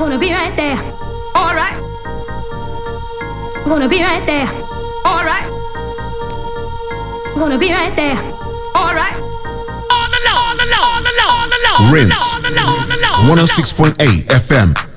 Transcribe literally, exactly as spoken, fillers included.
Wanna be right there. Alright. Wanna be right there. Alright. Wanna be right there. Alright. All alone, all alone, all alone, all alone. Rinse one oh six point eight F M.